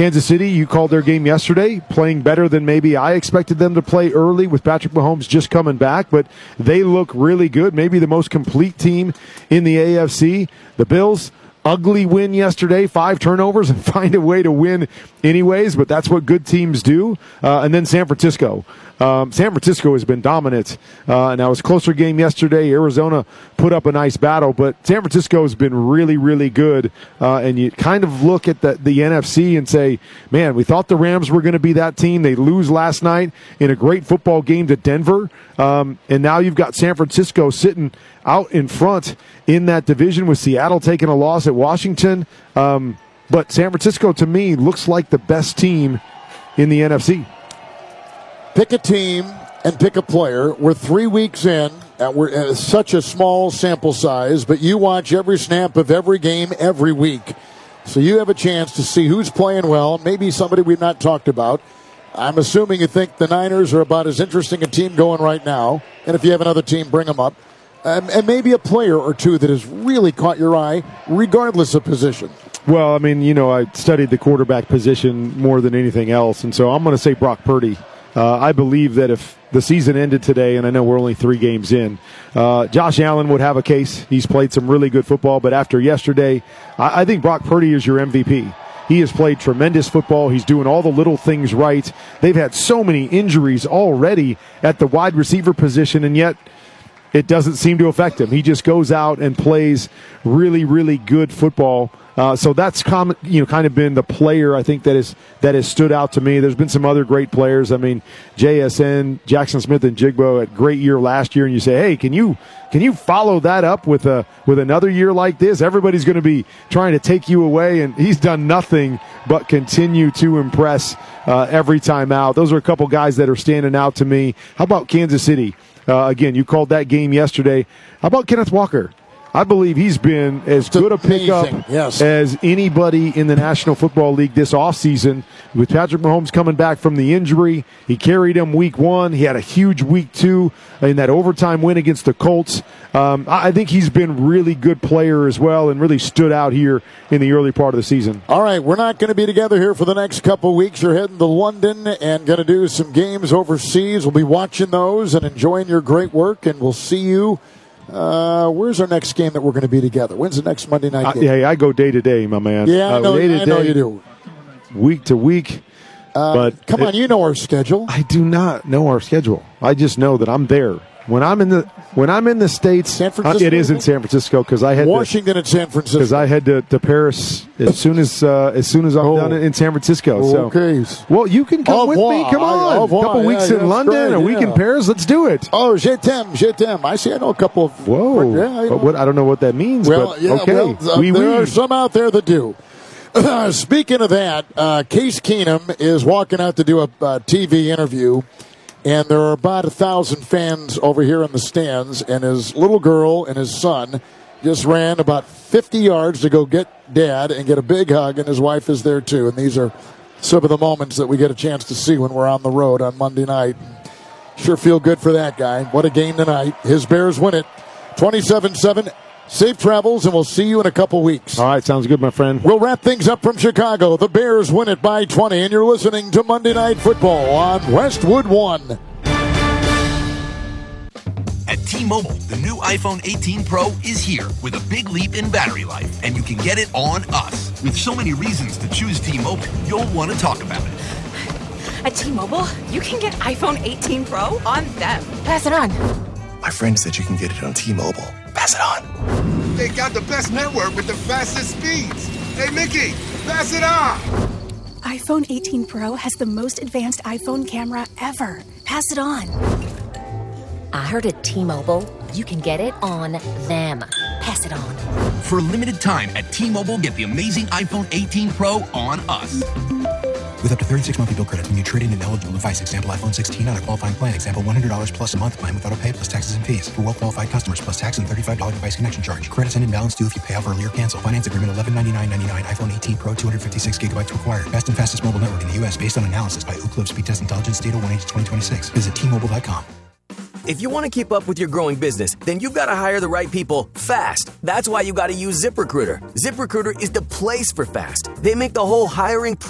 Kansas City, you called their game yesterday, playing better than maybe I expected them to play early with Patrick Mahomes just coming back, but they look really good, maybe the most complete team in the AFC. The Bills, ugly win yesterday, 5 turnovers, and find a way to win anyways, but that's what good teams do. And then San Francisco. San Francisco has been dominant. Now, it was a closer game yesterday. Arizona put up a nice battle, but San Francisco has been really, really good. And you kind of look at the NFC and say, man, we thought the Rams were going to be that team. They lose last night in a great football game to Denver. And now you've got San Francisco sitting out in front in that division with Seattle taking a loss at Washington. But San Francisco, to me, looks like the best team in the NFC. Pick a team and pick a player. We're 3 weeks in. We're such a small sample size, but you watch every snap of every game every week. So you have a chance to see who's playing well, maybe somebody we've not talked about. I'm assuming you think the Niners are about as interesting a team going right now. And if you have another team, bring them up. And maybe a player or two that has really caught your eye, regardless of position. Well, I mean, I studied the quarterback position more than anything else, and so I'm going to say Brock Purdy. I believe that if the season ended today, and I know we're only 3 games in, Josh Allen would have a case. He's played some really good football, but after yesterday, I think Brock Purdy is your MVP. He has played tremendous football. He's doing all the little things right. They've had so many injuries already at the wide receiver position, and yet it doesn't seem to affect him. He just goes out and plays really, really good football. So that's kind of been the player I think that has stood out to me. There's been some other great players. I mean, JSN, Jackson Smith and Jigbo had a great year last year, and you say, hey, can you follow that up with another year like this? Everybody's going to be trying to take you away, and he's done nothing but continue to impress every time out. Those are a couple guys that are standing out to me. How about Kansas City? Again, you called that game yesterday. How about Kenneth Walker? I believe he's been as good a pickup as anybody in the National Football League this offseason. With Patrick Mahomes coming back from the injury, he carried him week 1. He had a huge week 2 in that overtime win against the Colts. I think he's been a really good player as well and really stood out here in the early part of the season. All right, we're not going to be together here for the next couple of weeks. You're heading to London and going to do some games overseas. We'll be watching those and enjoying your great work, and we'll see you. Where's our next game that we're going to be together? When's the next Monday night game? I go day to day, my man. Yeah, I know you do. Week to week. But come on, you know our schedule. I do not know our schedule. I just know that I'm there. When I'm in the States, San Francisco, it is in San Francisco because I had Washington and San Francisco. Because I head to Paris as soon as I'm done in San Francisco. Okay. So, well, you can come with me. Come on, a couple weeks in London, a week in Paris. Let's do it. Oh, je t'aime. I see. I know a couple of. Whoa. I don't know what that means. Well, but yeah, okay. There are some out there that do. Speaking of that, Case Keenum is walking out to do a TV interview. And there are about 1,000 fans over here in the stands, and his little girl and his son just ran about 50 yards to go get Dad and get a big hug, and his wife is there too. And these are some of the moments that we get a chance to see when we're on the road on Monday night. Sure feel good for that guy. What a game tonight. His Bears win it 27-7. Safe travels, and we'll see you in a couple weeks. All right, sounds good, my friend. We'll wrap things up from Chicago. The Bears win it by 20, and you're listening to Monday Night Football on Westwood One. At T-Mobile, the new iPhone 18 Pro is here with a big leap in battery life, and you can get it on us. With so many reasons to choose T-Mobile, you'll want to talk about it. At T-Mobile, you can get iPhone 18 Pro on them. Pass it on. My friend said you can get it on T-Mobile. Pass it on. They got the best network with the fastest speeds. Hey, Mickey, pass it on. iPhone 18 Pro has the most advanced iPhone camera ever. Pass it on. I heard at T-Mobile, you can get it on them. Pass it on. For a limited time at T-Mobile, get the amazing iPhone 18 Pro on us. With up to 36 monthly bill credits when you trade in an eligible device. Example, iPhone 16 on a qualifying plan. Example, $100 plus a month plan with auto pay plus taxes and fees. For well-qualified customers plus tax and $35 device connection charge. Credits end and balance due if you pay off early or cancel. Finance agreement $1199.99. iPhone 18 Pro 256 gigabytes required. Best and fastest mobile network in the U.S. based on analysis by Ookla Speed Test Intelligence Data 1H2026. Visit T-Mobile.com. If you want to keep up with your growing business, then you've got to hire the right people fast. That's why you got to use ZipRecruiter. ZipRecruiter is the place for fast. They make the whole hiring